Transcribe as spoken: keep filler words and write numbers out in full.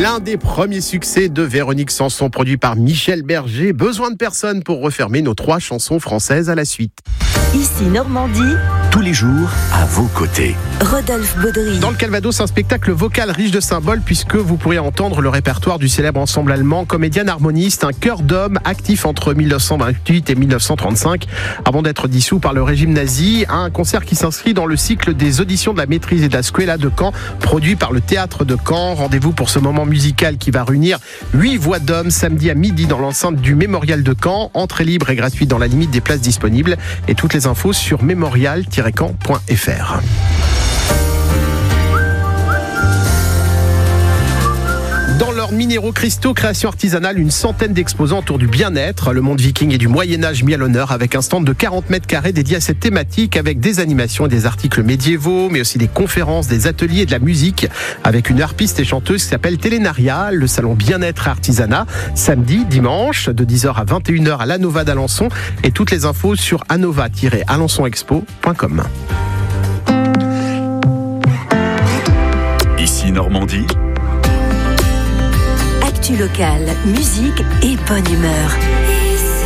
L'un des premiers succès de Véronique Sanson, produit par Michel Berger. Besoin de personne pour refermer nos trois chansons françaises à la suite. Ici Normandie, tous les jours à vos côtés. Rodolphe Baudry. Dans le Calvados, un spectacle vocal riche de symboles puisque vous pourrez entendre le répertoire du célèbre ensemble allemand Comédien Harmoniste, un chœur d'hommes actif entre dix-neuf cent vingt-huit et dix-neuf cent trente-cinq avant d'être dissous par le régime nazi. Un concert qui s'inscrit dans le cycle des auditions de la maîtrise et de la Scuola de Caen, produit par le Théâtre de Caen. Rendez-vous pour ce moment musical qui va réunir huit voix d'hommes samedi à midi dans l'enceinte du Mémorial de Caen. Entrée libre et gratuite dans la limite des places disponibles. Et toutes les infos sur mémorial tiret caen point f r. Dans leurs minéraux cristaux, création artisanale, une centaine d'exposants autour du bien-être, le monde viking et du Moyen-Âge mis à l'honneur avec un stand de quarante mètres carrés dédié à cette thématique avec des animations et des articles médiévaux, mais aussi des conférences, des ateliers et de la musique avec une harpiste et chanteuse qui s'appelle Télénaria, le salon bien-être et artisanat, samedi, dimanche, de dix heures à vingt et une heures à l'Anova d'Alençon et toutes les infos sur anova tiret alençon expo point com. Ici Normandie. Actu locale, musique et bonne humeur.